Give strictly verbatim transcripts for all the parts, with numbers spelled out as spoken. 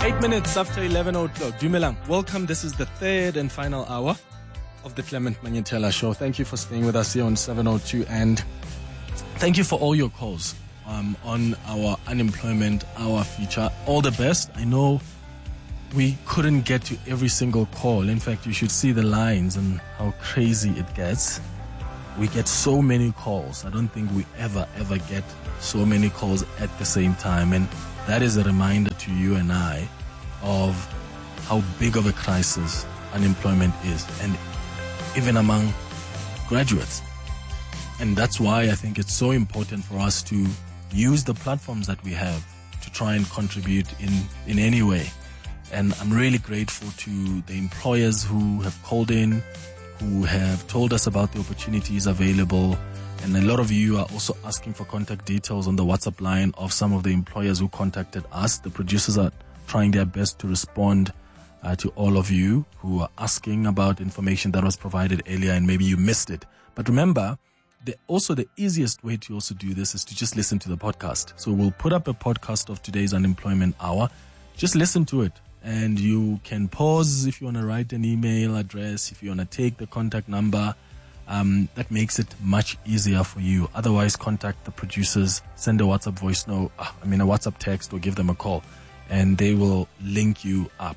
Eight minutes after eleven o'clock. Dumelang, welcome. This is the third and final hour of the Clement Manyetela Show. Thank you for staying with us here on seven oh two, and thank you for all your calls um, on our unemployment hour feature. All the best. I know we couldn't get to every single call. In fact, you should see the lines and how crazy it gets. We get so many calls. I don't think we ever, ever get so many calls at the same time. And that is a reminder to you and I of how big of a crisis unemployment is, and even among graduates. And that's why I think it's so important for us to use the platforms that we have to try and contribute in, in any way. And I'm really grateful to the employers who have called in, who have told us about the opportunities available. And a lot of you are also asking for contact details on the WhatsApp line of some of the employers who contacted us. The producers are trying their best to respond uh, to all of you who are asking about information that was provided earlier and maybe you missed it. But remember, the, also the easiest way to also do this is to just listen to the podcast. So we'll put up a podcast of today's unemployment hour. Just listen to it. And you can pause if you want to write an email address, if you want to take the contact number. Um, that makes it much easier for you. Otherwise, contact the producers, send a WhatsApp voice note, uh, I mean a WhatsApp text, or give them a call, and they will link you up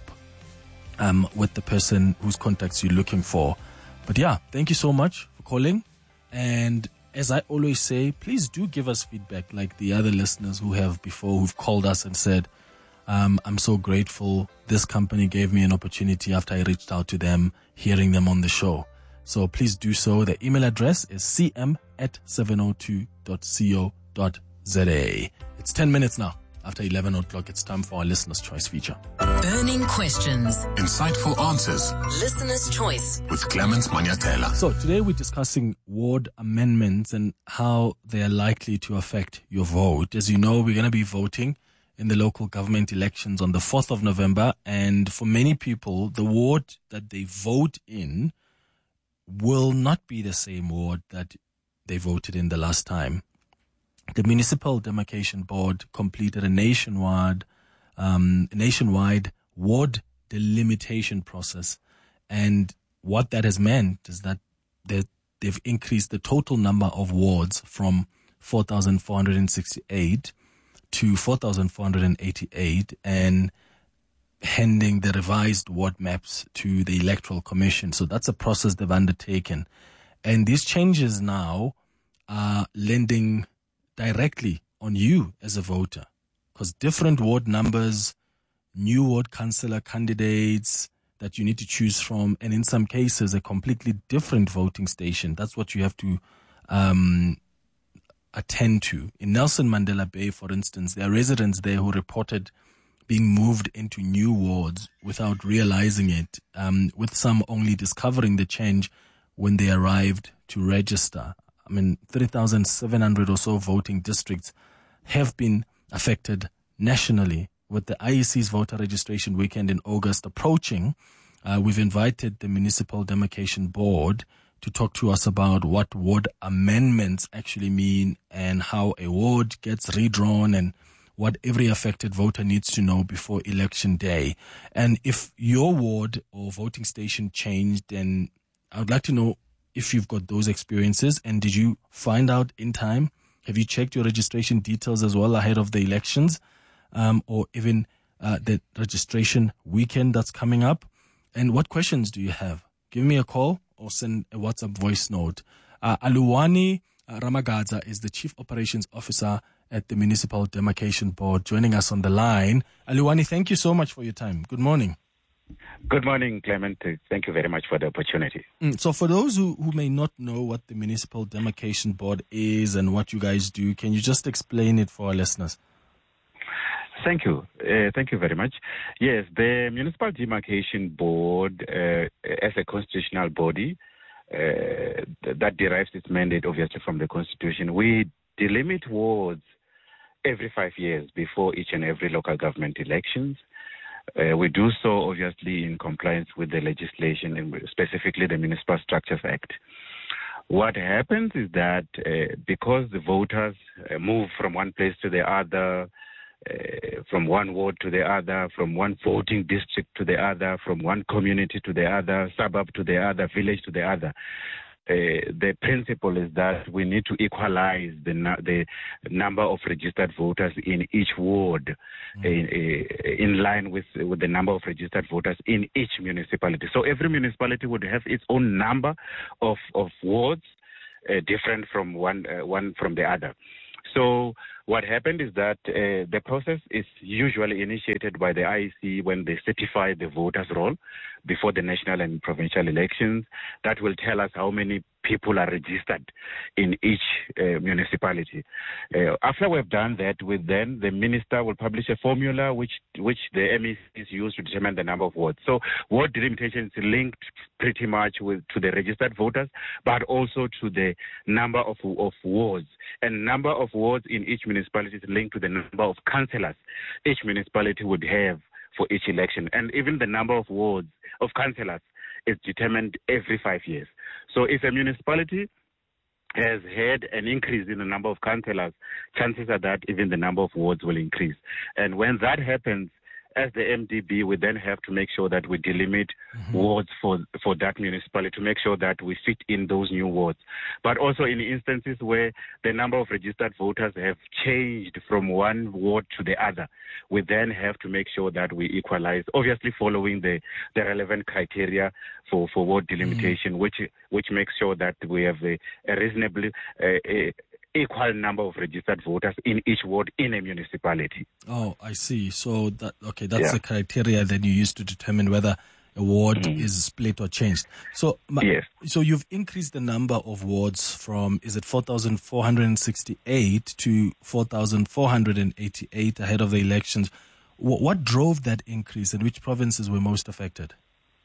um, with the person whose contacts you're looking for. But yeah, thank you so much for calling. And as I always say, please do give us feedback like the other listeners who have before, who've called us and said, um, I'm so grateful. This company gave me an opportunity after I reached out to them, hearing them on the show. So please do so. The email address is c m at seven oh two dot co dot z a. It's ten minutes now. After eleven o'clock, it's time for our Listener's Choice feature. Burning questions. Insightful answers. Listener's Choice. With Clement Manyetela. So today we're discussing ward amendments and how they are likely to affect your vote. As you know, we're going to be voting in the local government elections on the fourth of November. And for many people, the ward that they vote in will not be the same ward that they voted in the last time. The Municipal Demarcation Board completed a nationwide, um, nationwide ward delimitation process. And what that has meant is that they've increased the total number of wards from four thousand four hundred sixty-eight to four thousand four hundred eighty-eight, and handing the revised ward maps to the Electoral Commission. So that's a process they've undertaken. And these changes now are landing directly on you as a voter, because different ward numbers, new ward councillor candidates that you need to choose from, and in some cases a completely different voting station. That's what you have to um, attend to. In Nelson Mandela Bay, for instance, there are residents there who reported being moved into new wards without realizing it, um, with some only discovering the change when they arrived to register. I mean, three thousand seven hundred or so voting districts have been affected nationally. With the I E C's voter registration weekend in August approaching, uh, we've invited the Municipal Demarcation Board to talk to us about what ward amendments actually mean and how a ward gets redrawn and what every affected voter needs to know before election day. And if your ward or voting station changed, then I would like to know if you've got those experiences, and did you find out in time? Have you checked your registration details as well ahead of the elections, um, or even uh, the registration weekend that's coming up? And what questions do you have? Give me a call or send a WhatsApp voice note. Uh, Aluwani uh, Ramagadza is the Chief Operations Officer at the Municipal Demarcation Board, joining us on the line. Aluwani, thank you so much for your time. Good morning. Good morning, Clement. Thank you very much for the opportunity. Mm, so for those who, who may not know what the Municipal Demarcation Board is and what you guys do, can you just explain it for our listeners? Thank you. Uh, thank you very much. Yes, the Municipal Demarcation Board, uh, as a constitutional body uh, that derives its mandate, obviously, from the Constitution, we delimit wards every five years before each and every local government elections. Uh, we do so, obviously, in compliance with the legislation, and specifically the Municipal Structures Act. What happens is that uh, because the voters uh, move from one place to the other, uh, from one ward to the other, from one voting district to the other, from one community to the other, suburb to the other, village to the other. Uh, the principle is that we need to equalize the the number of registered voters in each ward, mm. in, in line with with the number of registered voters in each municipality. So every municipality would have its own number of of wards, uh, different from one uh, one from the other. So what happened is that uh, the process is usually initiated by the I E C when they certify the voters' roll before the national and provincial elections. That will tell us how many people are registered in each uh, municipality. Uh, after we've done that, we then the minister will publish a formula which which the M E Cs use to determine the number of wards. So ward delimitation is linked pretty much with to the registered voters, but also to the number of of wards. And number of wards in each municipality is linked to the number of councillors each municipality would have for each election. And even the number of wards of councillors is determined every five years. So if a municipality has had an increase in the number of councillors, chances are that even the number of wards will increase. And when that happens, as the M D B, we then have to make sure that we delimit mm-hmm. wards for for that municipality to make sure that we fit in those new wards. But also in instances where the number of registered voters have changed from one ward to the other, we then have to make sure that we equalize, obviously following the, the relevant criteria for, for ward delimitation, mm-hmm. which which makes sure that we have a, a reasonably uh, a, equal number of registered voters in each ward in a municipality. Oh, I see. So that okay, that's yeah. the criteria that you use to determine whether a ward mm-hmm. is split or changed. So, my, yes. so you've increased the number of wards from is it four thousand four hundred sixty-eight to four thousand four hundred eighty-eight ahead of the elections. What, what drove that increase, and which provinces were most affected?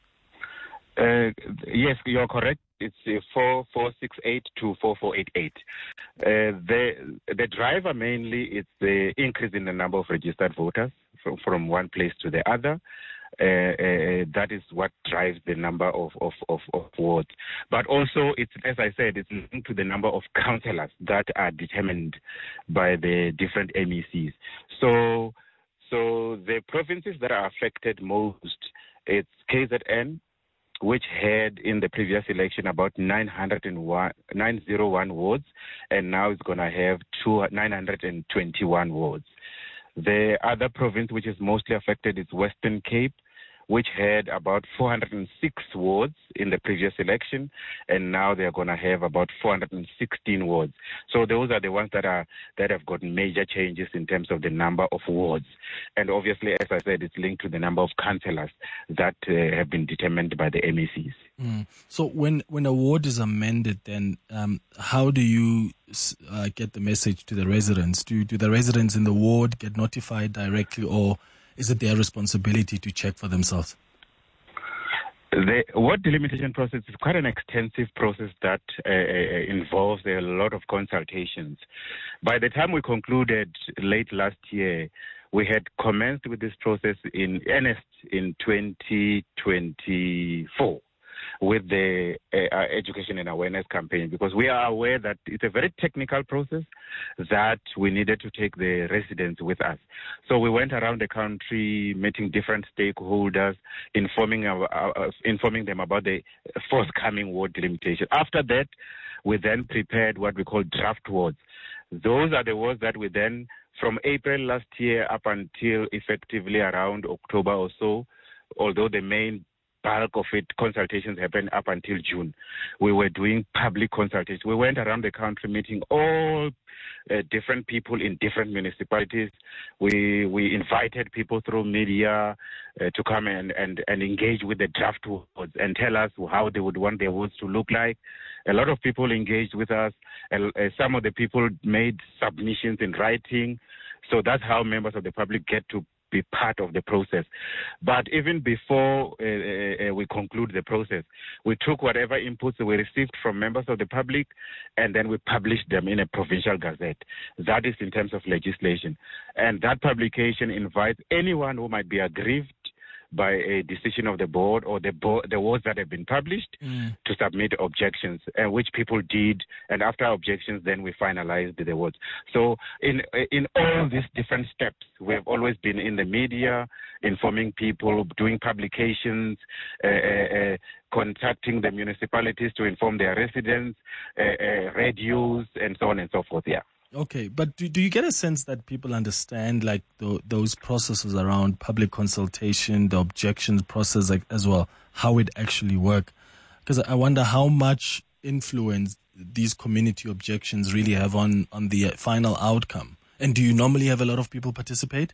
Uh, yes, you're correct. It's uh, four four six eight to four four eight eight. Uh, the the driver mainly is the increase in the number of registered voters from, from one place to the other. Uh, uh, that is what drives the number of, of, of, of wards. But also, it's as I said, it's linked to the number of councillors that are determined by the different M E Cs. So, so the provinces that are affected most, it's K Z N, which had in the previous election about nine hundred one, nine oh one wards, and now it's going to have two, nine hundred twenty-one wards. The other province which is mostly affected is Western Cape, which had about four hundred six wards in the previous election, and now they're going to have about four hundred sixteen wards. So those are the ones that are that have got major changes in terms of the number of wards. And obviously, as I said, it's linked to the number of councillors that uh, have been determined by the M E Cs. Mm. So when, when a ward is amended, then um, how do you uh, get the message to the residents? Do, do the residents in the ward get notified directly, or is it their responsibility to check for themselves? The ward delimitation process is quite an extensive process that uh, involves a lot of consultations. By the time we concluded late last year, we had commenced with this process in earnest in twenty twenty-four. With the uh, education and awareness campaign, because we are aware that it's a very technical process that we needed to take the residents with us. So we went around the country meeting different stakeholders, informing our, uh, informing them about the forthcoming ward delimitation. After that, we then prepared what we call draft wards. Those are the wards that we then, from April last year up until effectively around October or so, although the main bulk of it, consultations happened up until June. We were doing public consultations. We went around the country meeting all uh, different people in different municipalities. We we invited people through media uh, to come and, and, and engage with the draft wards and tell us how they would want their wards to look like. A lot of people engaged with us. Uh, some of the people made submissions in writing. So that's how members of the public get to be part of the process. But even before uh, uh, we conclude the process, we took whatever inputs we received from members of the public, and then we published them in a provincial gazette. That is in terms of legislation. And that publication invites anyone who might be aggrieved by a decision of the board or the bo- the wards that have been published Mm. to submit objections, uh, which people did, and after objections, then we finalized the wards. So in in all these different steps, we have always been in the media, informing people, doing publications, uh, uh, uh, contacting the municipalities to inform their residents, uh, uh, radios, and so on and so forth. Yeah. Okay, but do, do you get a sense that people understand like the, those processes around public consultation, the objections process like, as well, how it actually work? Because I wonder how much influence these community objections really have on, on the final outcome. And do you normally have a lot of people participate?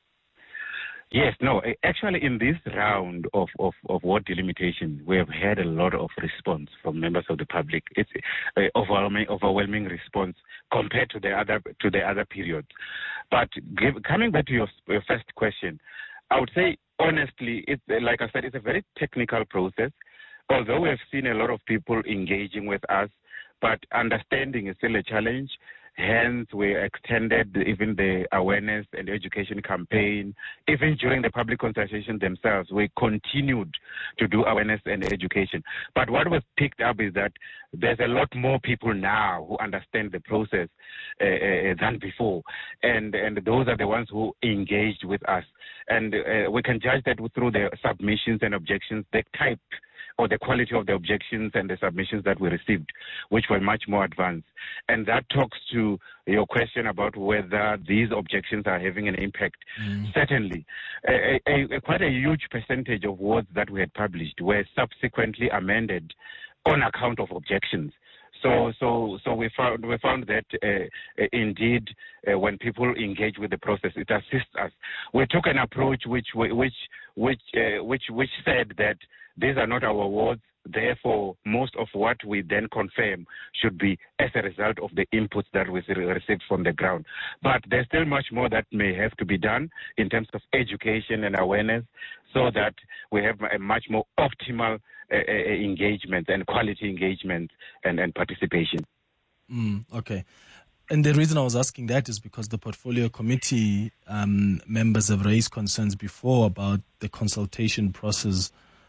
Yes, no, actually in this round of, of, of ward delimitation, we have had a lot of response from members of the public. It's an overwhelming, overwhelming response compared to the other to the other periods. But give, coming back to your, your first question, I would say honestly, it's like I said, it's a very technical process. Although we have seen a lot of people engaging with us, but understanding is still a challenge. Hence, we extended even the awareness and education campaign. Even during the public consultation themselves, we continued to do awareness and education. But what was picked up is that there's a lot more people now who understand the process uh, uh, than before. And, and those are the ones who engaged with us. And uh, we can judge that through the submissions and objections, the type or the quality of the objections and the submissions that we received, which were much more advanced. And that talks to your question about whether these objections are having an impact. Mm. Certainly, a, a, a, quite a huge percentage of words that we had published were subsequently amended on account of objections. So, so, so we found we found that uh, indeed, uh, when people engage with the process, it assists us. We took an approach which which which uh, which which said that these are not our words. Therefore, most of what we then confirm should be as a result of the inputs that we received from the ground. But there's still much more that may have to be done in terms of education and awareness, so that we have a much more optimal uh, engagement and quality engagement and, and participation. Mm, okay. And the reason I was asking that is because the portfolio committee um, members have raised concerns before about the consultation process,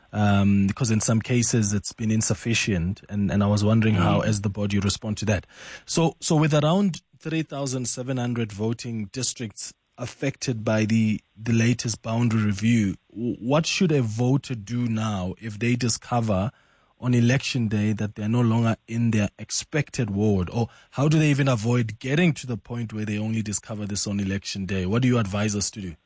um, because in some cases it's been insufficient, and, and I was wondering mm. how, as the body, you respond to that. So, so with around three thousand seven hundred voting districts affected by the, the latest boundary review, what should a voter do now if they discover on election day that they're no longer in their expected ward? Or how do they even avoid getting to the point where they only discover this on election day? What do you advise us to do?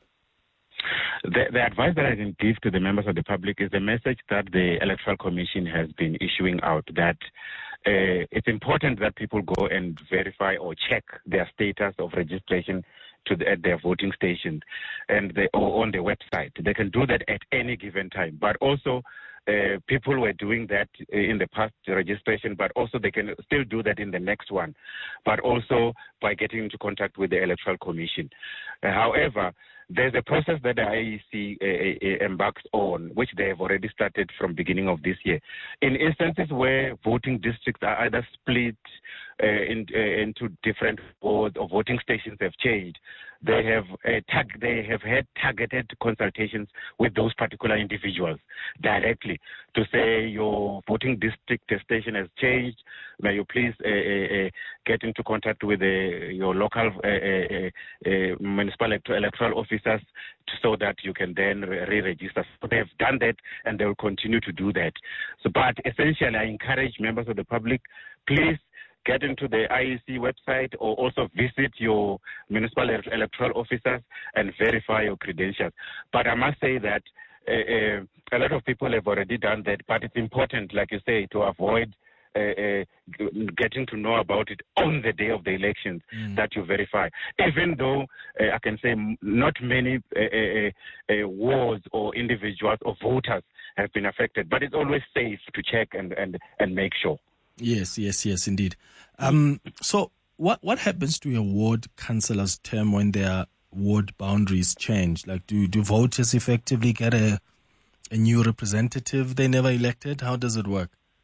The, the advice that I can give to the members of the public is the message that the Electoral Commission has been issuing out, that uh, it's important that people go and verify or check their status of registration to the, at their voting stations and they, or on the website. They can do that at any given time. But also, uh, people were doing that in the past registration, but also they can still do that in the next one, but also by getting into contact with the Electoral Commission. Uh, however, there's a process that the I E C uh, uh, embarks on, which they have already started from beginning of this year. In instances where voting districts are either split uh, in, uh, into different wards or voting stations have changed, they have uh, tag- they have had targeted consultations with those particular individuals directly to say your voting district station has changed. May you please uh, uh, get into contact with uh, your local uh, uh, uh, municipal electoral officers so that you can then re-register. So they have done that and they will continue to do that. So, but essentially, I encourage members of the public, please get into the I E C website or also visit your municipal electoral officers and verify your credentials. But I must say that uh, uh, a lot of people have already done that, but it's important, like you say, to avoid uh, uh, getting to know about it on the day of the elections, mm. that you verify. Even though uh, I can say not many uh, uh, uh, wards or individuals or voters have been affected, but it's always safe to check and, and, and make sure. Yes, yes, yes, indeed. Um, so what what happens to a ward councillor's term when their ward boundaries change? Like, do, do voters effectively get a, a new representative they never elected? How does it work?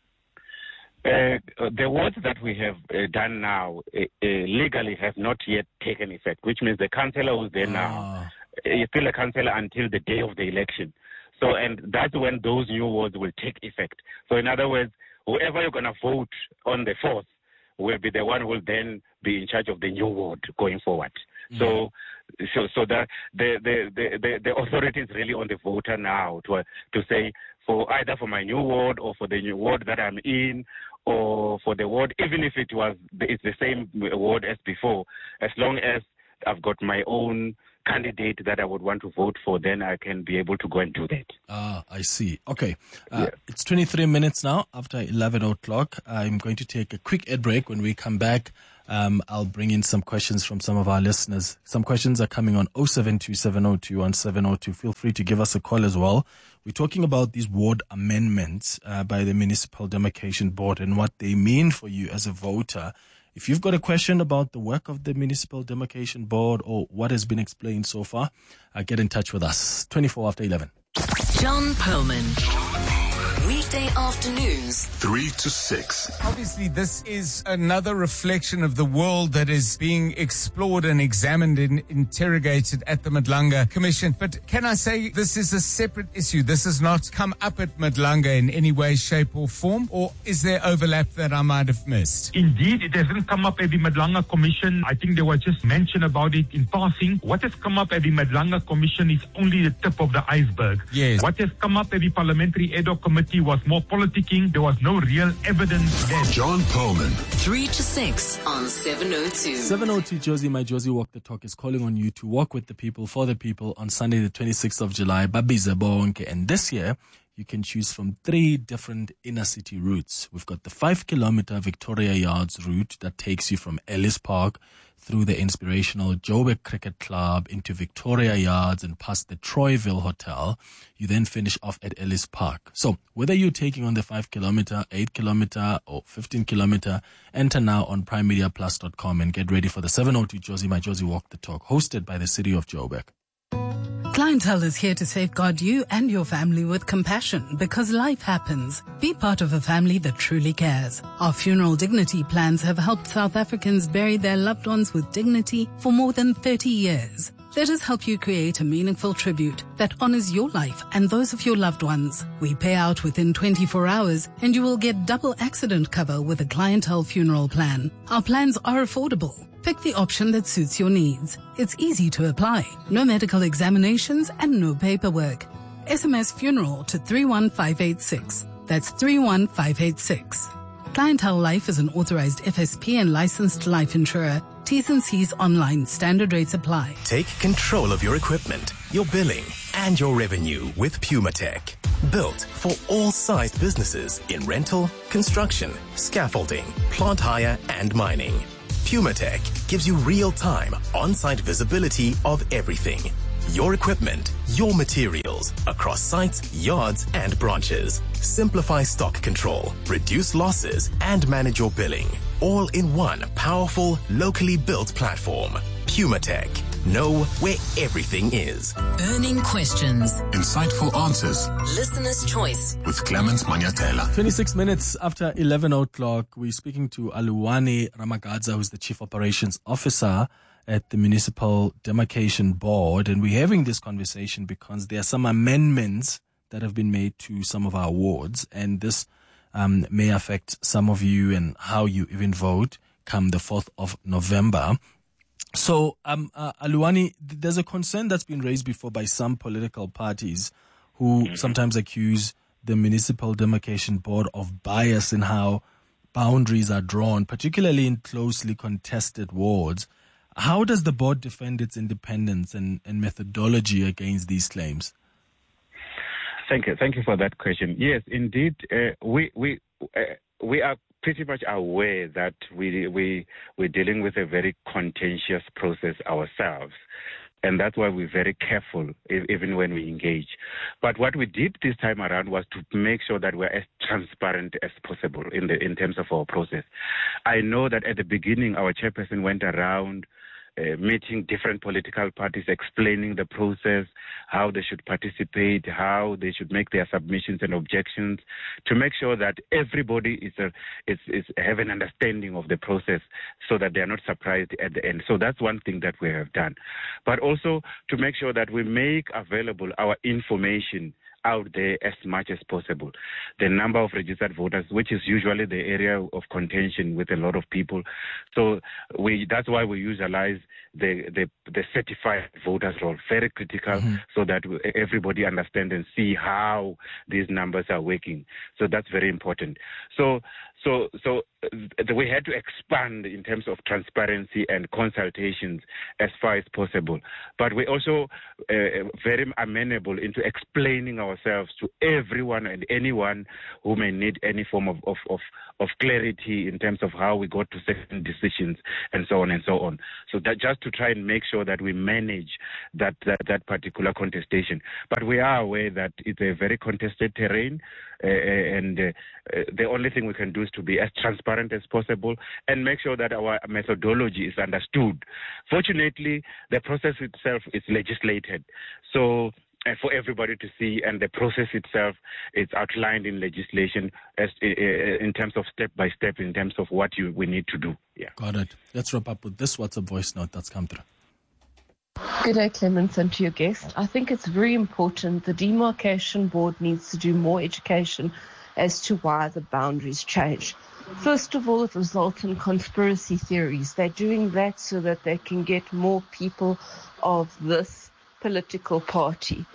Uh, the wards that we have uh, done now uh, uh, legally have not yet taken effect, which means the councillor who's there ah. now is still a councillor until the day of the election. So, and that's when those new wards will take effect. So, in other words, whoever you're going to vote on the fourth will be the one who will then be in charge of the new ward going forward. Mm. So, so, so the, the, the, the, the authority is really on the voter now to, to say, for either for my new ward or for the new ward that I'm in, or for the ward, even if it was it's the same ward as before, as long as I've got my own candidate that I would want to vote for, then I can be able to go and do that. Ah, I see. Okay. Uh, yeah. It's twenty-three minutes now after eleven o'clock. I'm going to take a quick ad break. When we come back, um, I'll bring in some questions from some of our listeners. Some questions are coming on oh seven two, seven oh two, one seven oh two. Feel free to give us a call as well. We're talking about these ward amendments uh, by the Municipal Demarcation Board and what they mean for you as a voter. If you've got a question about the work of the Municipal Demarcation Board or what has been explained so far, uh, get in touch with us. twenty-four after eleven. John Perlman. Weekday afternoons. Three to six. Obviously, this is another reflection of the world that is being explored and examined and interrogated at the Madlanga Commission. But can I say this is a separate issue? This has not come up at Madlanga in any way, shape or form? Or is there overlap that I might have missed? Indeed, it hasn't come up at the Madlanga Commission. I think there was just mention about it in passing. What has come up at the Madlanga Commission is only the tip of the iceberg. Yes. What has come up at the Parliamentary Ad Hoc Committee was more politicking. There was no real evidence there. John Perlman. Three to six on seven oh two. seven oh two Josie, my Josie Walk the Talk is calling on you to walk with the people, for the people on Sunday the twenty-sixth of July. Babiza bonke. And this year, you can choose from three different inner city routes. We've got the five kilometer Victoria Yards route that takes you from Ellis Park through the inspirational Joburg Cricket Club into Victoria Yards and past the Troyville Hotel. You then finish off at Ellis Park. So whether you're taking on the five kilometer, eight kilometer or fifteen kilometer, enter now on prime media plus dot com and get ready for the seven oh two Josie, my Josie Walk the Talk, hosted by the city of Joburg. Clientele is here to safeguard you and your family with compassion because life happens. Be part of a family that truly cares. Our funeral dignity plans have helped South Africans bury their loved ones with dignity for more than thirty years. Let us help you create a meaningful tribute that honors your life and those of your loved ones. We pay out within twenty-four hours and you will get double accident cover with a clientele funeral plan. Our plans are affordable. Pick the option that suits your needs. It's easy to apply. No medical examinations and no paperwork. S M S funeral to three one five eight six. That's three one five eight six. Clientele Life is an authorized F S P and licensed life insurer. T's and C's online. Standard rates apply. Take control of your equipment, your billing, and your revenue with PumaTech. Built for all sized businesses in rental, construction, scaffolding, plant hire, and mining. PumaTech gives you real-time, on-site visibility of everything. Your equipment, your materials, across sites, yards, and branches. Simplify stock control, reduce losses, and manage your billing. All in one powerful, locally built platform. PumaTech. Know where everything is. Burning questions. Insightful answers. Listener's choice. With Clemens Manyatela. twenty-six minutes after eleven o'clock, we're speaking to Aluwani Ramagadza, who's the Chief Operations Officer at the Municipal Demarcation Board. And we're having this conversation because there are some amendments that have been made to some of our wards. And this um, may affect some of you and how you even vote come the fourth of November. So, um, uh, Aluwani, there's a concern that's been raised before by some political parties who mm-hmm. sometimes accuse the Municipal Demarcation Board of bias in how boundaries are drawn, particularly in closely contested wards. How does the board defend its independence and, and methodology against these claims? Thank you. Thank you for that question. Yes, indeed, uh, we we uh, we are pretty much aware that we we we're dealing with a very contentious process ourselves, and that's why we're very careful even when we engage. But what we did this time around was to make sure that we're as transparent as possible in the in terms of our process. I know that at the beginning our chairperson went around Uh, meeting different political parties, explaining the process, how they should participate, how they should make their submissions and objections, to make sure that everybody is, a, is, is have an understanding of the process so that they are not surprised at the end. So that's one thing that we have done. But also to make sure that we make available our information out there as much as possible. The number of registered voters, which is usually the area of contention with a lot of people. So we that's why we utilize the, the, the certified voters role, very critical, mm-hmm. so that everybody understands and see how these numbers are working. So that's very important. So So, so uh, we had to expand in terms of transparency and consultations as far as possible. But we're also uh, very amenable into explaining ourselves to everyone and anyone who may need any form of, of, of, of clarity in terms of how we got to certain decisions and so on and so on. So that just to try and make sure that we manage that, that, that particular contestation. But we are aware that it's a very contested terrain, uh, and uh, uh, the only thing we can do is to be as transparent as possible and make sure that our methodology is understood. Fortunately, the process itself is legislated. So uh, for everybody to see, and the process itself is outlined in legislation as uh, in terms of step by step, in terms of what you, we need to do. Yeah. Got it. Let's wrap up with this WhatsApp voice note that's come through. Good day, Clemens, and to your guest. I think it's very important. The Demarcation Board needs to do more education as to why the boundaries change. First of all, it results in conspiracy theories. They're doing that so that they can get more people of this political party.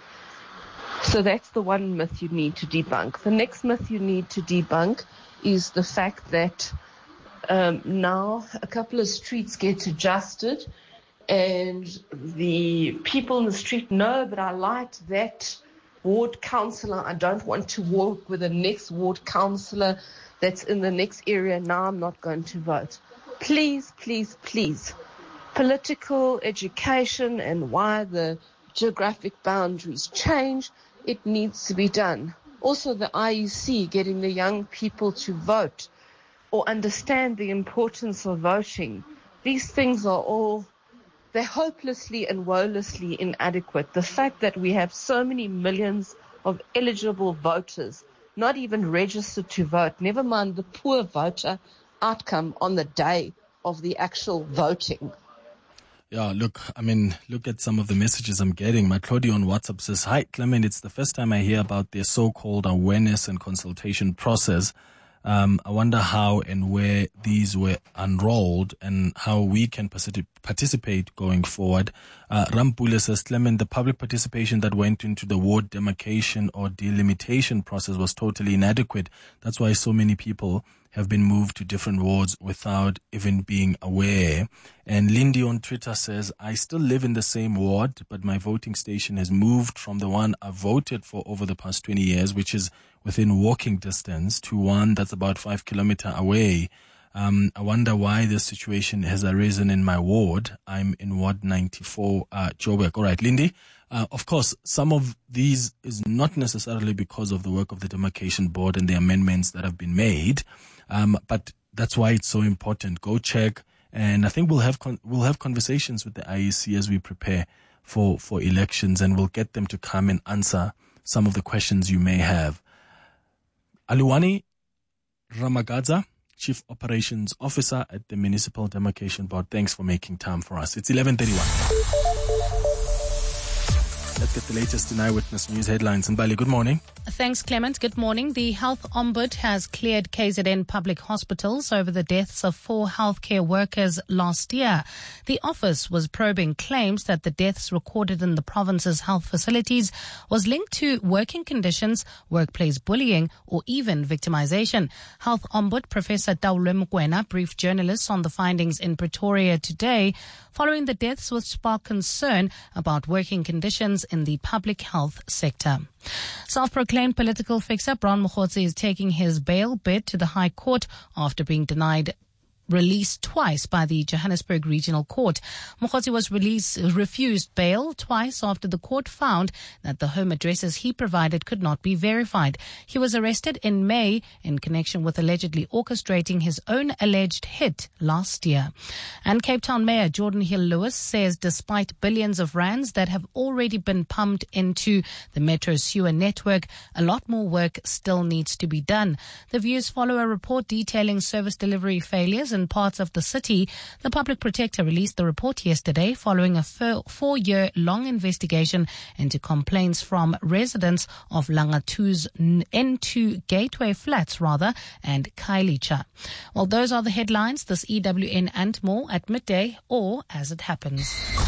So that's the one myth you need to debunk. The next myth you need to debunk is the fact that um, now a couple of streets get adjusted and the people in the street know, but I liked that ward councillor. I don't want to work with the next ward councillor that's in the next area. Now I'm not going to vote. Please, please, please. Political education and why the geographic boundaries change, it needs to be done. Also, the I E C getting the young people to vote or understand the importance of voting. These things are all, they're hopelessly and woelessly inadequate. The fact that we have so many millions of eligible voters not even registered to vote, never mind the poor voter outcome on the day of the actual voting. Yeah, look, I mean, look at some of the messages I'm getting. My Claudio on WhatsApp says, "Hi, Clement, it's the first time I hear about their so-called awareness and consultation process. Um, I wonder how and where these were unrolled and how we can particip- participate going forward." Uh, Rampule says, "Clement, the public participation that went into the ward demarcation or delimitation process was totally inadequate. That's why so many people have been moved to different wards without even being aware." And Lindy on Twitter says, "I still live in the same ward, but my voting station has moved from the one I voted for over the past twenty years, which is within walking distance, to one that's about five kilometers away. Um, I wonder why this situation has arisen in my ward. I'm in Ward ninety-four, uh, Joburg." All right, Lindy. Uh, of course, some of these is not necessarily because of the work of the Demarcation Board and the amendments that have been made, um, but that's why it's so important. Go check, and I think we'll have con- we'll have conversations with the I E C as we prepare for for elections, and we'll get them to come and answer some of the questions you may have. Aluwani Ramagadza, Chief Operations Officer at the Municipal Demarcation Board, thanks for making time for us. It's eleven thirty-one. Let's get the latest in Eyewitness News headlines. Mbali, good morning. Thanks, Clement. Good morning. The Health Ombud has cleared K Z N public hospitals over the deaths of four healthcare workers last year. The office was probing claims that the deaths recorded in the province's health facilities was linked to working conditions, workplace bullying, or even victimization. Health Ombud Professor Taulwe Mokoena briefed journalists on the findings in Pretoria today, following the deaths which sparked concern about working conditions in the public health sector. Self-proclaimed political fixer Bron Mokhotsi is taking his bail bid to the High Court after being denied release twice by the Johannesburg Regional Court. Mokhotsi was released, refused bail twice after the court found that the home addresses he provided could not be verified. He was arrested in May in connection with allegedly orchestrating his own alleged hit last year. And Cape Town Mayor Jordan Hill-Lewis says despite billions of rands that have already been pumped into the Metro sewer network, a lot more work still needs to be done. The views follow a report detailing service delivery failures in certain parts of the city. The public protector released the report yesterday following a four-year-long investigation into complaints from residents of Langatu's N two Gateway Flats, rather, and Khayelitsha. Well, those are the headlines. This E W N and more at midday or as it happens.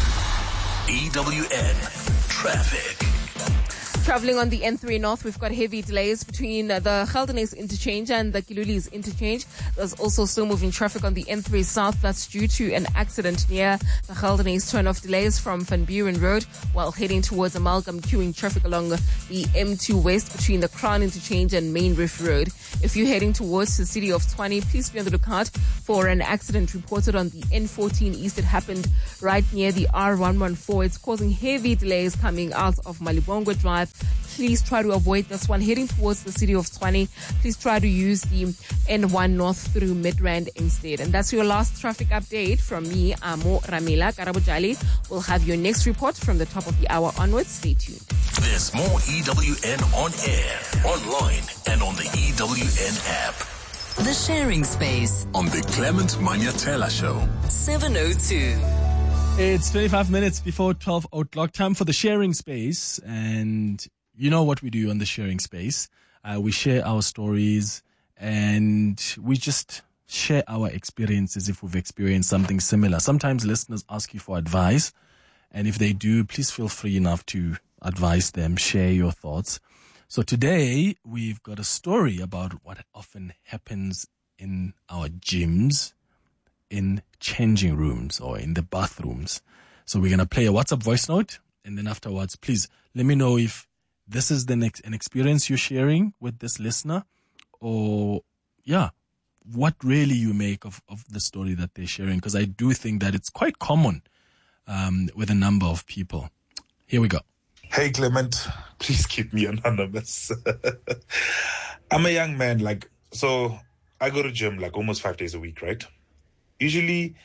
E W N Traffic. Traveling on the N three North, we've got heavy delays between uh, the Geldenhuys interchange and the Kilulis interchange. There's also slow moving traffic on the N three South. That's due to an accident near the Geldenhuys. Turn-off delays from Van Buren Road while heading towards Amalgam, queuing traffic along the M two West between the Crown interchange and Main Reef Road. If you're heading towards the city of Tshwane, please be on the lookout for an accident reported on the N fourteen East. It happened right near the R one one four. It's causing heavy delays coming out of Malibongwe Drive. Please try to avoid this one. Heading towards the city of Tshwane, please try to use the N one North through Midrand instead. And that's your last traffic update from me, Amo Ramila. Karabujali will have your next report from the top of the hour onwards. Stay tuned. There's more E W N on air, online, and on the E W N app. The Sharing Space On the Clement Manyatela Show. seven oh two. It's twenty-five minutes before twelve o'clock. Time for the Sharing Space. And you know what we do on the Sharing Space. Uh, we share our stories and we just share our experiences if we've experienced something similar. Sometimes listeners ask you for advice. And if they do, please feel free enough to advise them, share your thoughts. So today we've got a story about what often happens in our gyms, in changing rooms or in the bathrooms. So we're going to play a WhatsApp voice note, and then afterwards, please let me know if this is the next an experience you're sharing with this listener, or yeah, what really you make of, of the story that they're sharing, because I do think that it's quite common um, with a number of people. Here we go. Hey Clement, please keep me anonymous. I'm a young man, like, so I go to gym like almost five days a week, right? Usually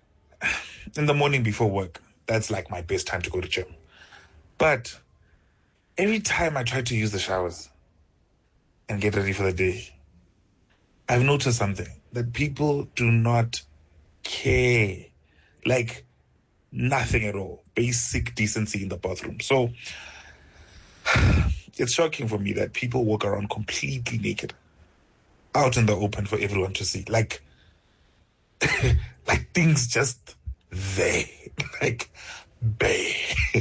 in the morning before work, that's like my best time to go to gym. But every time I try to use the showers and get ready for the day, I've noticed something, that people do not care, like nothing at all, basic decency in the bathroom. So it's shocking for me that people walk around completely naked out in the open for everyone to see. Like, like things just there, like bare.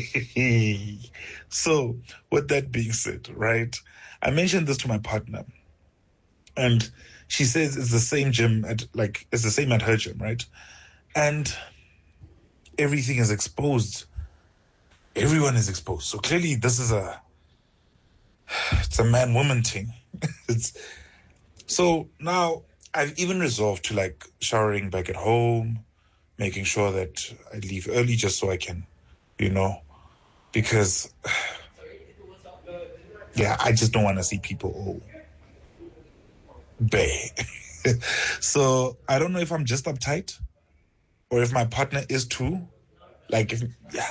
So with that being said, right, I mentioned this to my partner and she says it's the same gym at like, it's the same at her gym, right? And everything is exposed. Everyone is exposed. So clearly this is a, it's a man-woman thing. It's, so now I've even resolved to like showering back at home, making sure that I leave early just so I can, you know, because, yeah, I just don't want to see people all bare. So I don't know if I'm just uptight or if my partner is too. Like, if, yeah.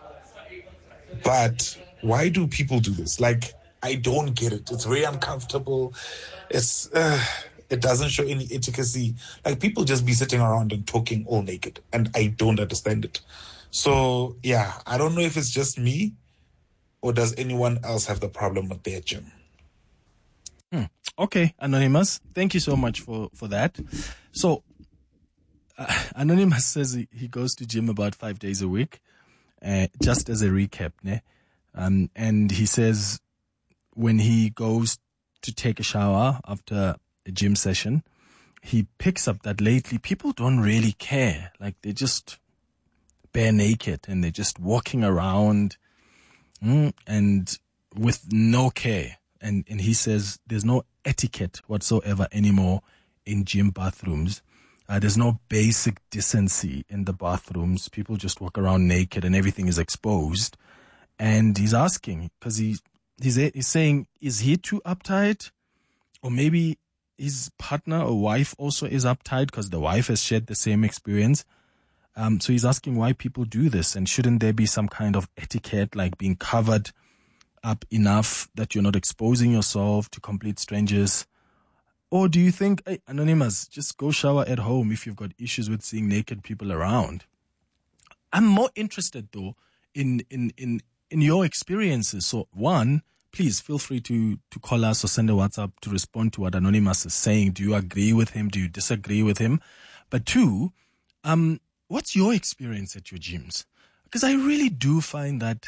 But why do people do this? Like, I don't get it. It's very uncomfortable. It's, uh, it doesn't show any efficacy. Like, people just be sitting around and talking all naked, and I don't understand it. So, yeah, I don't know if it's just me or does anyone else have the problem with their gym. Hmm. Okay, Anonymous, thank you so much for, for that. So, uh, Anonymous says he, he goes to gym about five days a week, uh, just as a recap, ne? Um, and he says when he goes to take a shower after a gym session, he picks up that lately people don't really care. Like, they're just bare naked and they're just walking around mm, and with no care. And, and he says there's no etiquette whatsoever anymore in gym bathrooms. Uh, there's no basic decency in the bathrooms. People just walk around naked and everything is exposed. And he's asking, because he, he's, he's saying, is he too uptight? Or maybe his partner or wife also is uptight because the wife has shared the same experience. Um, so he's asking why people do this, and shouldn't there be some kind of etiquette, like being covered up enough that you're not exposing yourself to complete strangers? Or do you think, hey, Anonymous, just go shower at home if you've got issues with seeing naked people around? I'm more interested, though, in in in, in your experiences. So, one, please feel free to, to call us or send a WhatsApp to respond to what Anonymous is saying. Do you agree with him? Do you disagree with him? But two, um, what's your experience at your gyms? Because I really do find that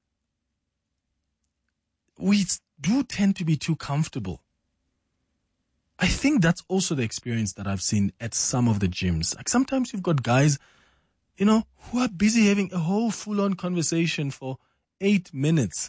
we do tend to be too comfortable. I think that's also the experience that I've seen at some of the gyms. Like sometimes you've got guys, you know, who are busy having a whole full-on conversation for eight minutes.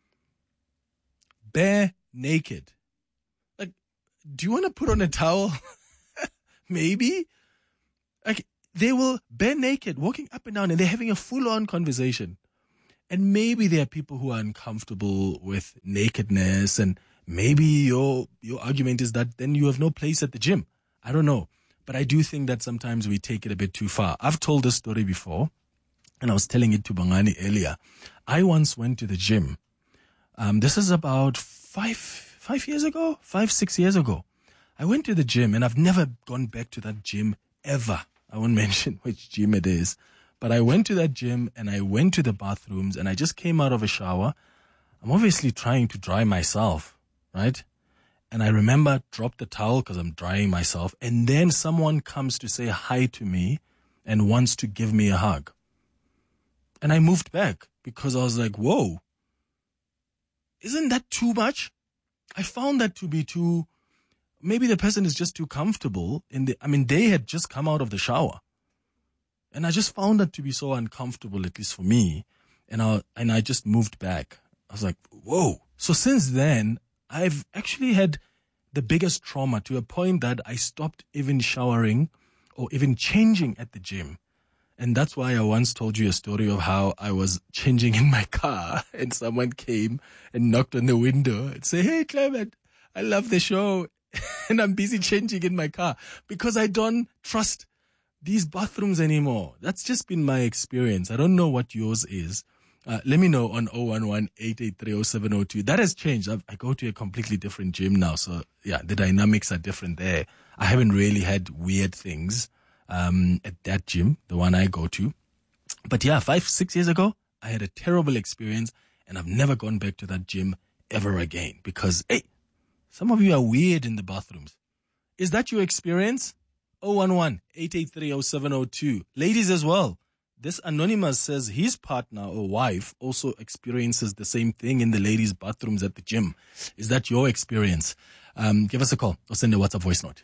Bare naked. Like, do you want to put on a towel? Maybe. Like, they will bare naked, walking up and down, and they're having a full-on conversation. And maybe there are people who are uncomfortable with nakedness, and maybe your your argument is that then you have no place at the gym. I don't know. But I do think that sometimes we take it a bit too far. I've told this story before, and I was telling it to Bangani earlier. I once went to the gym. Um, this is about five, five years ago, five, six years ago. I went to the gym, and I've never gone back to that gym ever. I won't mention which gym it is. But I went to that gym, and I went to the bathrooms, and I just came out of a shower. I'm obviously trying to dry myself, right? And I remember dropped the towel because I'm drying myself. And then someone comes to say hi to me and wants to give me a hug. And I moved back because I was like, whoa, isn't that too much? I found that to be too, maybe the person is just too comfortable in the, I mean, they had just come out of the shower. And I just found that to be so uncomfortable, at least for me. And I, and I just moved back. I was like, whoa. So since then, I've actually had the biggest trauma to a point that I stopped even showering or even changing at the gym. And that's why I once told you a story of how I was changing in my car and someone came and knocked on the window and said, hey, Clement, I love the show. And I'm busy changing in my car because I don't trust these bathrooms anymore. That's just been my experience. I don't know what yours is. Uh, let me know on zero one one, eight eight three, zero seven zero two. That has changed. I've, I go to a completely different gym now. So, yeah, the dynamics are different there. I haven't really had weird things um, at that gym, the one I go to. But, yeah, five, six years ago, I had a terrible experience, and I've never gone back to that gym ever again because, hey, some of you are weird in the bathrooms. Is that your experience? zero one one, eight eight three, zero seven zero two. Ladies as well. This Anonymous says his partner or wife also experiences the same thing in the ladies' bathrooms at the gym. Is that your experience? Um, give us a call or send a WhatsApp voice note.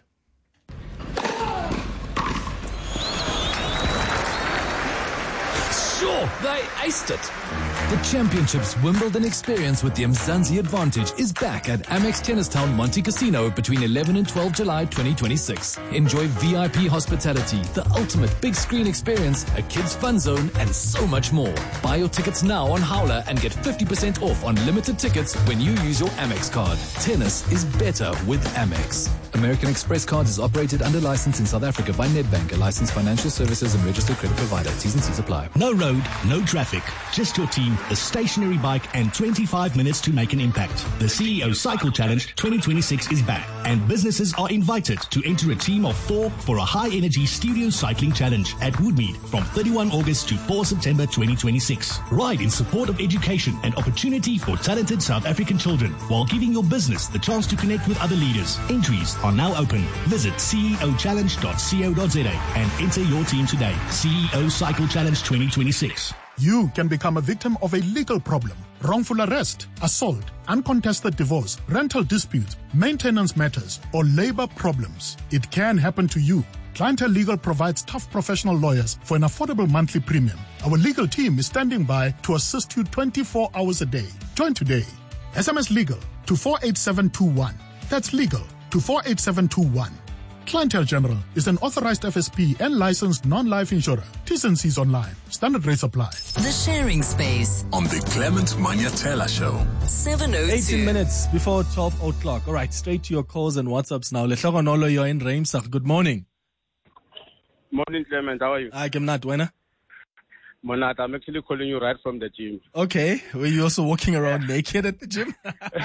Sure, they aced it. The Championships Wimbledon experience with the Mzansi Advantage is back at Amex Tennistown Monte Casino between eleven and twelve July twenty twenty-six. Enjoy V I P hospitality, the ultimate big screen experience, a kids fun zone, and so much more. Buy your tickets now on Howler and get fifty percent off on limited tickets when you use your Amex card. Tennis is better with Amex. American Express Cards is operated under license in South Africa by Nedbank, a licensed financial services and registered credit provider. T's and C's apply. No road, no traffic, just your team, a stationary bike, and twenty-five minutes to make an impact. The C E O Cycle Challenge twenty twenty-six is back, and businesses are invited to enter a team of four for a high-energy studio cycling challenge at Woodmead from thirty-first August to fourth September twenty twenty-six. Ride in support of education and opportunity for talented South African children, while giving your business the chance to connect with other leaders. Entries are now open. Visit c e o challenge dot co dot z a and enter your team today. C E O Cycle Challenge twenty twenty-six. You can become a victim of a legal problem, wrongful arrest, assault, uncontested divorce, rental dispute, maintenance matters, or labor problems. It can happen to you. Clientele Legal provides tough professional lawyers for an affordable monthly premium. Our legal team is standing by to assist you twenty-four hours a day. Join today. S M S Legal to four eight seven two one. That's legal to four eight seven two one. Clientele General is an authorized F S P and licensed non-life insurer. T's and C's online. Standard rates apply. The Sharing Space on the Clement Manyatela Show. seven oh two. eighteen minutes before twelve o'clock. All right, straight to your calls and WhatsApps now. Lehlogonolo, you're in Reimsach. Good morning. Morning, Clement. How are you? Hi, Gemnat. Wena? Monat, I'm actually calling you right from the gym. Okay. Were you also walking around naked at the gym?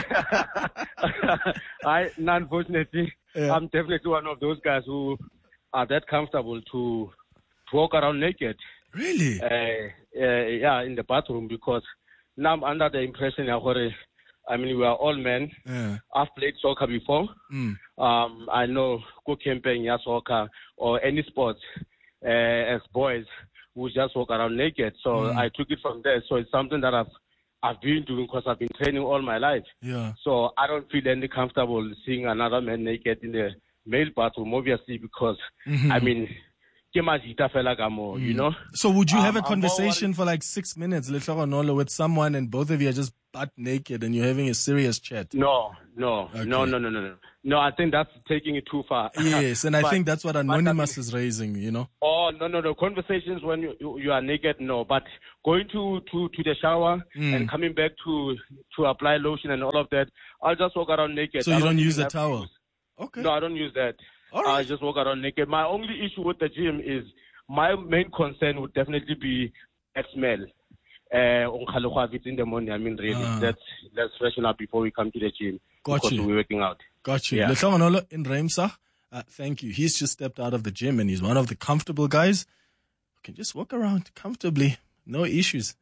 I, unfortunately, yeah. I'm definitely one of those guys who are that comfortable to, to walk around naked. Really? Uh, uh, yeah, in the bathroom, because now I'm under the impression that, I mean, we are all men. Yeah. I've played soccer before. Mm. Um, I know go camping, yeah, soccer, or any sports. Uh, as boys, we just walk around naked. So Mm. I took it from there. So it's something that I've I've been doing because I've been training all my life. Yeah. So I don't feel any comfortable seeing another man naked in the male bathroom, obviously, because Mhm. I mean, you Mm. know. So would you have Um, a conversation for like six minutes Letlhogonolo, with someone and both of you are just butt naked and you're having a serious chat? No, no, Okay. no, no, no, no, no. No, I think that's taking it too far. Yes, and I But- think that's what Anonymous is raising, you know? Oh, no, no, no. Conversations when you, you, you are naked, no. But going to, to, to the shower Mm. and coming back to to apply lotion and all of that, I'll just walk around naked. So I you don't use even a have to towel? use- Okay. No, I don't use that. All I just walk around naked. My only issue with the gym is my main concern would definitely be that smell. Uh, if it's in the morning, I mean, really, Ah. let's, let's freshen up before we come to the gym. Got because you. we're working out. Got you. Yeah. Letlhogonolo in Ramsar, uh, thank you. He's just stepped out of the gym and he's one of the comfortable guys who can just walk around comfortably. No issues.